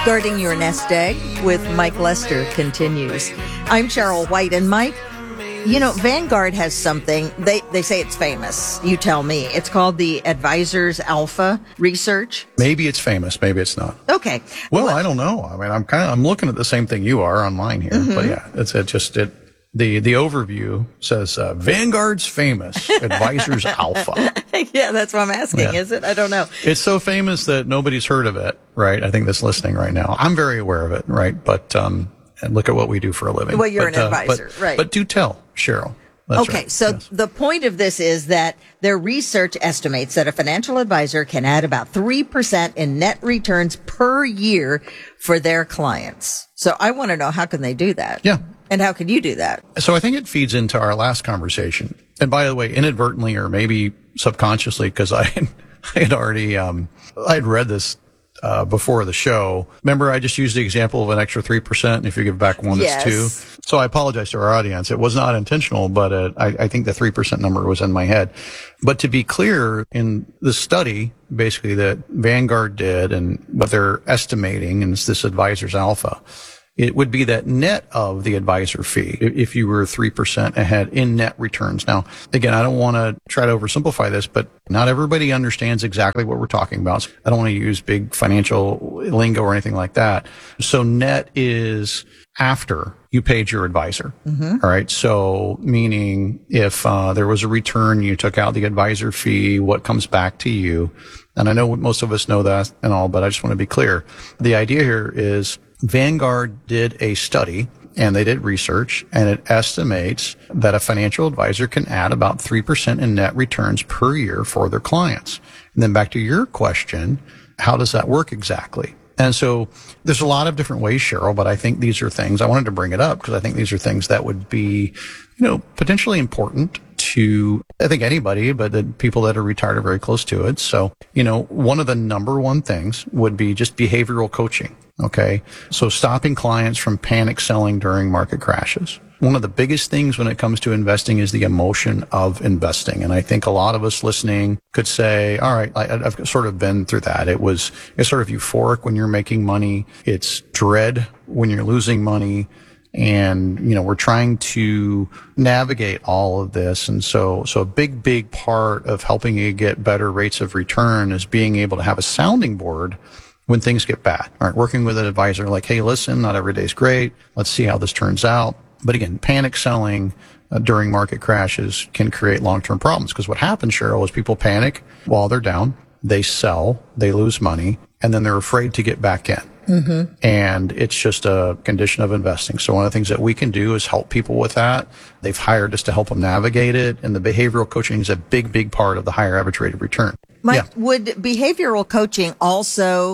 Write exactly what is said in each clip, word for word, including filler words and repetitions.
Guarding Your Nest Egg with Mike Lester continues. I'm Cheryl White, and Mike, you know, Vanguard has something, they, they say it's famous. You tell me. It's called the Advisors Alpha Research. Maybe it's famous, maybe it's not. Okay. Well, well I don't know. I mean, I'm kind of, I'm looking at the same thing you are online here, mm-hmm. but yeah, it's it just, it, the, the overview says, uh, Vanguard's famous Advisors Alpha. Yeah, that's what I'm asking, yeah. is it? I don't know. It's so famous that nobody's heard of it, right? I think that's listening right now. I'm very aware of it, right? But, um, and look at what we do for a living. Well, you're but, an uh, advisor, but, right. But do tell, Cheryl. That's okay, right. so yes. the point of this is that their research estimates that a financial advisor can add about three percent in net returns per year for their clients. So I want to know, how can they do that? Yeah. And how can you do that? So I think it feeds into our last conversation. And by the way, inadvertently or maybe subconsciously, because I, I had already, um, I had read this Uh, before the show. Remember, I just used the example of an extra three percent, and if you give back one, yes. it's two. So I apologize to our audience. It was not intentional, but uh, I, I think the three percent number was in my head. But to be clear, in the study, basically, that Vanguard did and what they're estimating, and it's this Advisors Alpha, it would be that net of the advisor fee if you were three percent ahead in net returns. Now, again, I don't want to try to oversimplify this, but not everybody understands exactly what we're talking about. I don't want to use big financial lingo or anything like that. So net is after you paid your advisor. Mm-hmm. All right. So meaning if uh, there was a return, you took out the advisor fee, what comes back to you? And I know most of us know that and all, but I just want to be clear. The idea here is Vanguard did a study and they did research, and it estimates that a financial advisor can add about three percent in net returns per year for their clients. And then back to your question, how does that work exactly? And so there's a lot of different ways, Cheryl, but I think these are things, I wanted to bring it up because I think these are things that would be, you know, potentially important to, I think anybody, but the people that are retired are very close to it. So, you know, one of the number one things would be just behavioral coaching. Okay. So stopping clients from panic selling during market crashes. One of the biggest things when it comes to investing is the emotion of investing. And I think a lot of us listening could say, all right, I, I've sort of been through that. It was, it's sort of euphoric when you're making money. It's dread when you're losing money. And, you know, we're trying to navigate all of this. And so, so a big, big part of helping you get better rates of return is being able to have a sounding board when things get bad. All right. Working with an advisor like, hey, listen, not every day's great. Let's see how this turns out. But again, panic selling uh, during market crashes can create long-term problems because what happens, Cheryl, is people panic while they're down. They sell, they lose money, and then they're afraid to get back in. Mm-hmm. And it's just a condition of investing. So one of the things that we can do is help people with that. They've hired us to help them navigate it. And the behavioral coaching is a big, big part of the higher average rate of return. Mike, yeah. Would behavioral coaching also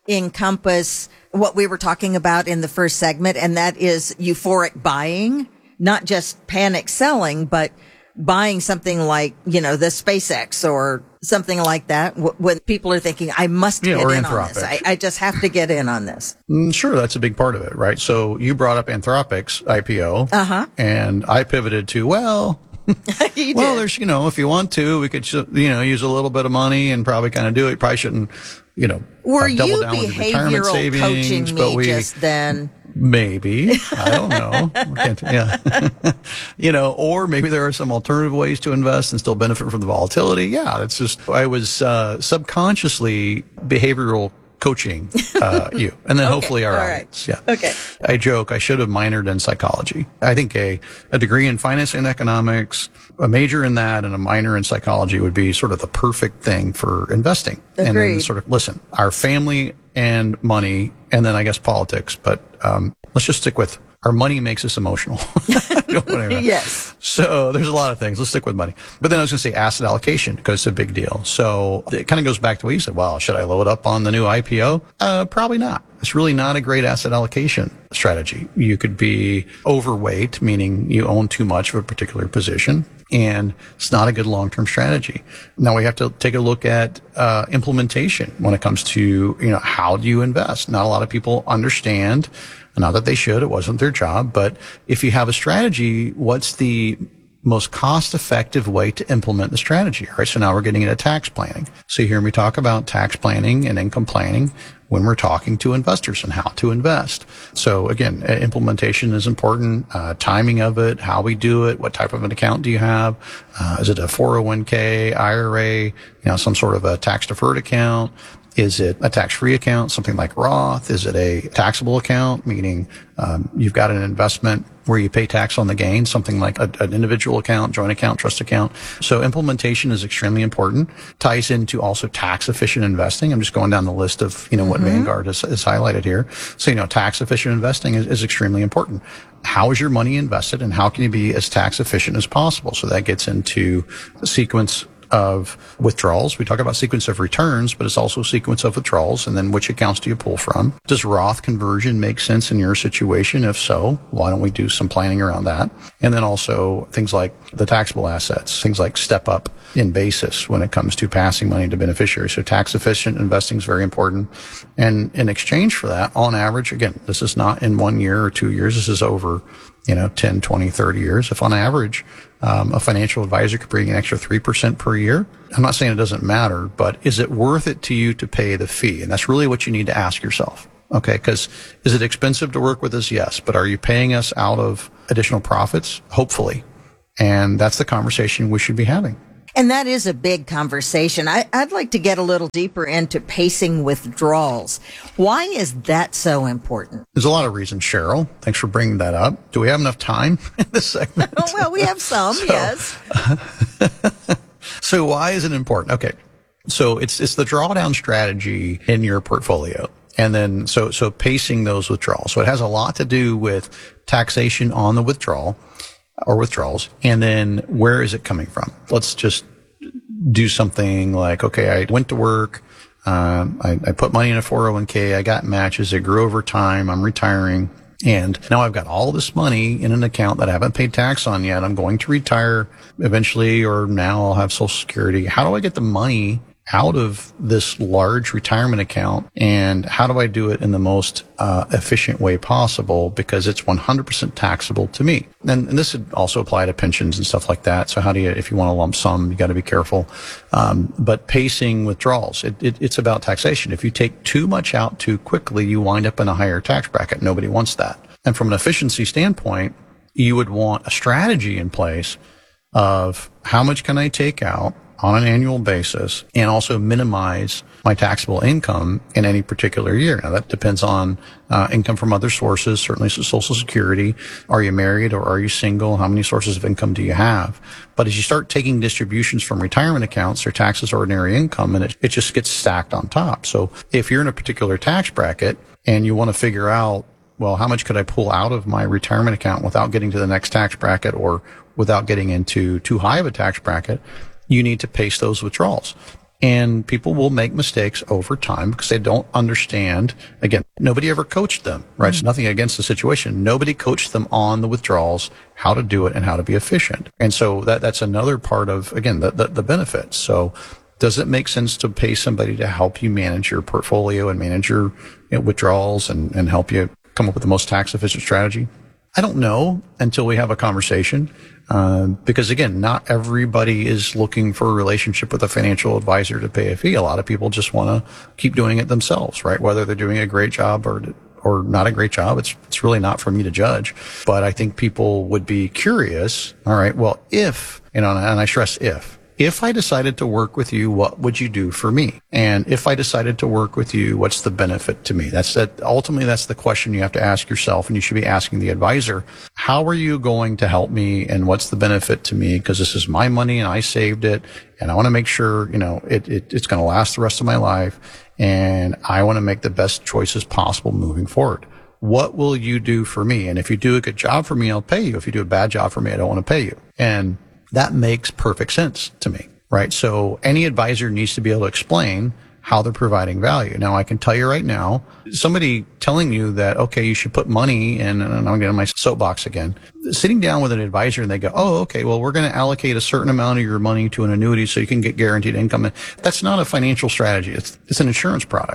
encompass what we were talking about in the first segment, and that is euphoric buying, not just panic selling, but buying something like, you know, the SpaceX or something like that, when people are thinking, I must yeah, get or in Anthropic. on this. I, I just have to get in on this. Mm, sure, that's a big part of it, right? So you brought up Anthropic's I P O, uh-huh. and I pivoted to, well, you well, did. there's, you know, if you want to, we could, you know, use a little bit of money and probably kind of do it. You probably shouldn't, you know, Were uh, double you down with your retirement behavioral savings, coaching but me we, just then? Maybe. I don't know. Can't, yeah. You know, or maybe there are some alternative ways to invest and still benefit from the volatility. Yeah, it's just, I was uh, subconsciously behavioral coaching uh, you, and then Okay, hopefully our all audience. right. Yeah. Okay. I joke I should have minored in psychology. I think a, a degree in finance and economics, a major in that, and a minor in psychology would be sort of the perfect thing for investing. Agreed. And then sort of, listen, our family and money, and then I guess politics, but um, let's just stick with our money makes us emotional. Yes. So there's a lot of things. Let's stick with money. But then I was going to say asset allocation because it's a big deal. So it kind of goes back to what you said. Well, should I load up on the new I P O? Uh, probably not. It's really not a great asset allocation strategy. You could be overweight, meaning you own too much of a particular position, and it's not a good long-term strategy. Now we have to take a look at uh, implementation when it comes to, you know, how do you invest? Not a lot of people understand. Not that they should, it wasn't their job, but if you have a strategy, what's the most cost-effective way to implement the strategy. All right, so now we're getting into tax planning. So you hear me talk about tax planning and income planning when we're talking to investors and how to invest. So again, implementation is important, uh, timing of it, how we do it, what type of an account do you have? Uh, is it a four oh one k, I R A, you know, some sort of a tax-deferred account? Is it a tax-free account, something like Roth? Is it a taxable account, meaning um, you've got an investment where you pay tax on the gain, something like a, an individual account, joint account, trust account? So implementation is extremely important. Ties into also tax-efficient investing. I'm just going down the list of, you know, what mm-hmm. Vanguard has, has highlighted here. So, you know, tax-efficient investing is, is extremely important. How is your money invested, and how can you be as tax-efficient as possible? So that gets into the sequence of withdrawals. We talk about sequence of returns, but it's also a sequence of withdrawals, and then which accounts do you pull from? Does Roth conversion make sense in your situation? If so, why don't we do some planning around that? And then also things like the taxable assets, things like step up in basis when it comes to passing money to beneficiaries. So tax efficient investing is very important. And in exchange for that, on average, again, this is not in one year or two years, this is over, you know, ten, twenty, thirty years. If on average, um, a financial advisor could bring an extra three percent per year, I'm not saying it doesn't matter, but is it worth it to you to pay the fee? And that's really what you need to ask yourself. Okay. Cause is it expensive to work with us? Yes. But are you paying us out of additional profits? Hopefully. And that's the conversation we should be having. And that is a big conversation. I, I'd like to get a little deeper into pacing withdrawals. Why is that so important? There's a lot of reasons, Cheryl. Thanks for bringing that up. Do we have enough time in this segment? Oh, well, we have some, so, yes. So why is it important? Okay. So it's it's the drawdown strategy in your portfolio. And then so so pacing those withdrawals. So it has a lot to do with taxation on the withdrawal or withdrawals. And then where is it coming from? Let's just do something like, okay, I went to work. Um, I, I put money in a four oh one k. I got matches. It grew over time. I'm retiring. And now I've got all this money in an account that I haven't paid tax on yet. I'm going to retire eventually, or now I'll have Social Security. How do I get the money out of this large retirement account, and how do I do it in the most uh, efficient way possible, because it's one hundred percent taxable to me? And, and this would also apply to pensions and stuff like that. So how do you, if you want a lump sum, you got to be careful. Um, but pacing withdrawals, it, it, it's about taxation. If you take too much out too quickly, you wind up in a higher tax bracket. Nobody wants that. And from an efficiency standpoint, you would want a strategy in place of how much can I take out on an annual basis, and also minimize my taxable income in any particular year. Now that depends on uh, income from other sources, certainly Social Security. Are you married or are you single? How many sources of income do you have? But as you start taking distributions from retirement accounts, they're taxed as ordinary income, and it, it just gets stacked on top. So if you're in a particular tax bracket and you want to figure out, well, how much could I pull out of my retirement account without getting to the next tax bracket, or without getting into too high of a tax bracket, you need to pace those withdrawals. And people will make mistakes over time because they don't understand. Again, nobody ever coached them, right? Mm-hmm. It's nothing against the situation. Nobody coached them on the withdrawals, how to do it and how to be efficient. And so that, that's another part of, again, the, the, the benefits. So does it make sense to pay somebody to help you manage your portfolio and manage your, you know, withdrawals and, and help you come up with the most tax efficient strategy? I don't know until we have a conversation. Uh, because again, not everybody is looking for a relationship with a financial advisor to pay a fee. A lot of people just want to keep doing it themselves, right? Whether they're doing a great job or, or not a great job, it's, it's really not for me to judge. But I think people would be curious. All right. Well, if, you know, and I stress if, if I decided to work with you, what would you do for me? And if I decided to work with you, what's the benefit to me? That's that. Ultimately, that's the question you have to ask yourself, and you should be asking the advisor, how are you going to help me, and what's the benefit to me? Because this is my money and I saved it, and I want to make sure, you know, it, it it's going to last the rest of my life, and I want to make the best choices possible moving forward. What will you do for me? And if you do a good job for me, I'll pay you. If you do a bad job for me, I don't want to pay you. And that makes perfect sense to me, right? So any advisor needs to be able to explain how they're providing value. Now, I can tell you right now, somebody telling you that, okay, you should put money in, and I'm getting my soapbox again, sitting down with an advisor and they go, oh, okay, well, we're going to allocate a certain amount of your money to an annuity so you can get guaranteed income. That's not a financial strategy. It's, it's an insurance product,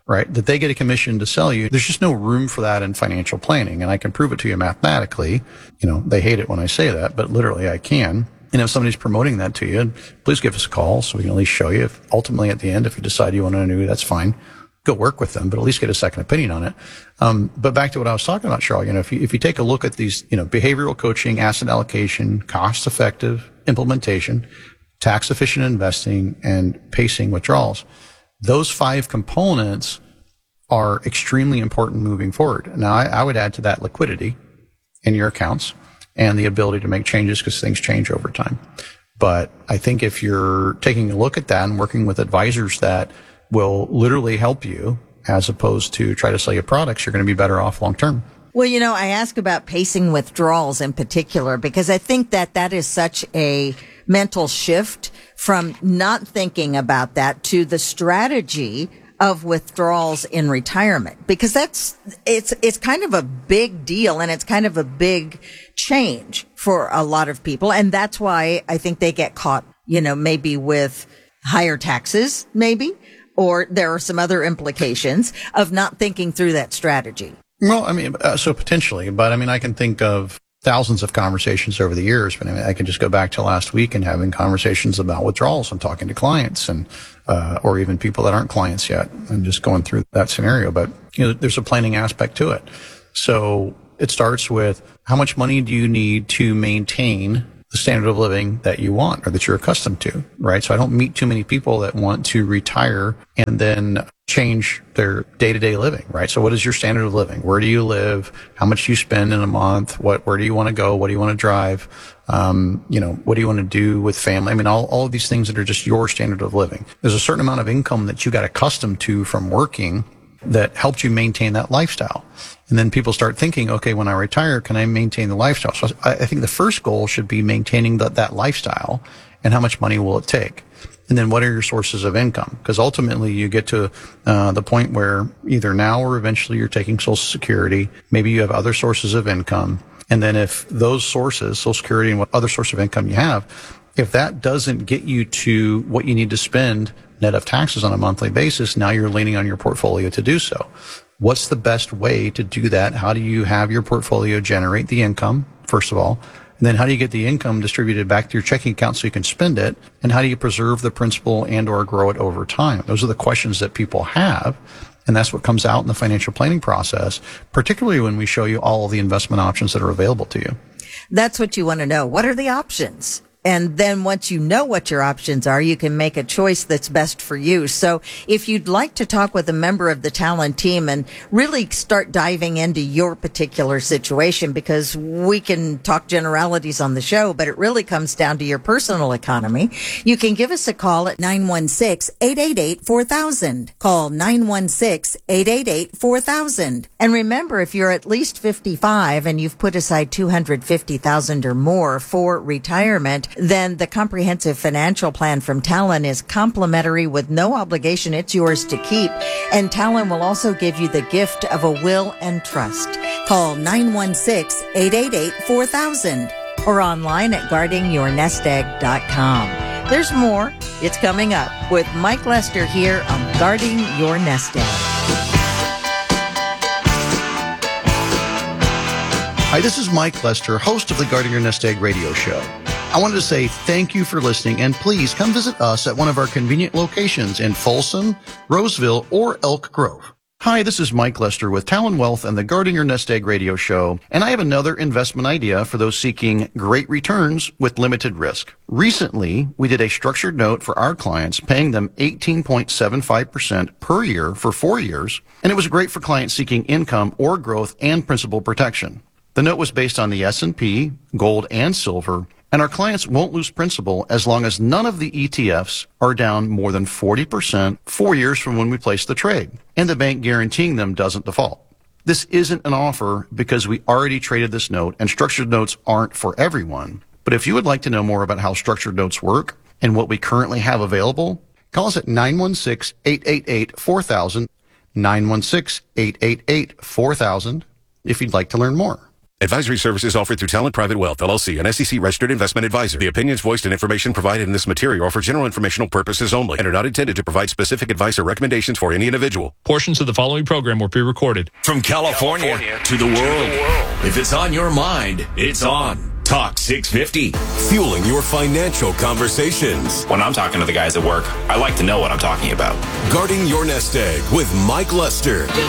right, that they get a commission to sell you. There's just no room for that in financial planning. And I can prove it to you mathematically. You know, they hate it when I say that, but literally I can. And if somebody's promoting that to you, please give us a call so we can at least show you. If ultimately at the end, if you decide you want to renew, that's fine. Go work with them, but at least get a second opinion on it. Um, but back to what I was talking about, Cheryl, you know, if you, if you take a look at these, you know, behavioral coaching, asset allocation, cost effective implementation, tax efficient investing, and pacing withdrawals, those five components are extremely important moving forward. Now, I, I would add to that liquidity in your accounts and the ability to make changes because things change over time. But I think if you're taking a look at that and working with advisors that will literally help you as opposed to try to sell you products, you're going to be better off long term. Well, you know, I ask about pacing withdrawals in particular because I think that that is such a mental shift from not thinking about that to the strategy of withdrawals in retirement, because that's, it's, it's kind of a big deal and it's kind of a big change for a lot of people. And that's why I think they get caught, you know, maybe with higher taxes, maybe, or there are some other implications of not thinking through that strategy. Well, I mean, uh, so potentially, but I mean, I can think of thousands of conversations over the years, but I mean, I can just go back to last week and having conversations about withdrawals and talking to clients and, uh, or even people that aren't clients yet and just going through that scenario. But, you know, there's a planning aspect to it. So it starts with how much money do you need to maintain the standard of living that you want or that you're accustomed to, right? So I don't meet too many people that want to retire and then change their day-to-day living, right? So what is your standard of living? Where do you live? How much do you spend in a month? What, where do you want to go? What do you want to drive? Um, you know, what do you want to do with family? I mean, all, all of these things that are just your standard of living. There's a certain amount of income that you got accustomed to from working that helped you maintain that lifestyle. And then people start thinking, okay, when I retire, can I maintain the lifestyle? So I, I think the first goal should be maintaining the, that lifestyle and how much money will it take? And then what are your sources of income? Because ultimately you get to uh, the point where either now or eventually you're taking Social Security. Maybe you have other sources of income. And then if those sources, Social Security and what other source of income you have, if that doesn't get you to what you need to spend net of taxes on a monthly basis, now you're leaning on your portfolio to do so. What's the best way to do that? How do you have your portfolio generate the income, first of all? And then how do you get the income distributed back to your checking account so you can spend it? And how do you preserve the principal and or grow it over time? Those are the questions that people have. And that's what comes out in the financial planning process, particularly when we show you all of the investment options that are available to you. That's what you want to know. What are the options? And then once you know what your options are, you can make a choice that's best for you. So if you'd like to talk with a member of the Talon team and really start diving into your particular situation, because we can talk generalities on the show, but it really comes down to your personal economy, you can give us a call at nine one six, eight eight eight, four thousand. Call nine one six, eight eight eight, four thousand. And remember, if you're at least fifty-five and you've put aside two hundred fifty thousand dollars or more for retirement, then the comprehensive financial plan from Talon is complimentary with no obligation. It's yours to keep. And Talon will also give you the gift of a will and trust. Call nine one six, eight eight eight, four thousand or online at guarding your nest egg dot com. There's more. It's coming up with Mike Lester here on Guarding Your Nest Egg. Hi, this is Mike Lester, host of the Guarding Your Nest Egg radio show. I wanted to say thank you for listening, and please come visit us at one of our convenient locations in Folsom, Roseville, or Elk Grove. Hi, this is Mike Lester with Talon Wealth and the Guarding Your Nest Egg radio show, and I have another investment idea for those seeking great returns with limited risk. Recently, we did a structured note for our clients, paying them eighteen point seven five percent per year for four years, and it was great for clients seeking income or growth and principal protection. The note was based on the S and P, gold, and silver, and our clients won't lose principal as long as none of the E T Fs are down more than forty percent four years from when we place the trade, and the bank guaranteeing them doesn't default. This isn't an offer because we already traded this note, and structured notes aren't for everyone. But if you would like to know more about how structured notes work and what we currently have available, call us at nine one six, eight eight eight, four thousand, nine one six, eight eight eight, four thousand if you'd like to learn more. Advisory services offered through Talent Private Wealth, L L C, an S E C registered investment advisor. The opinions voiced and information provided in this material are for general informational purposes only and are not intended to provide specific advice or recommendations for any individual. Portions of the following program were pre-recorded. From California, California to, the world. to the world. If it's on your mind, it's on. Talk six fifty. Fueling your financial conversations. When I'm talking to the guys at work, I like to know what I'm talking about. Guarding your nest egg with Mike Lester.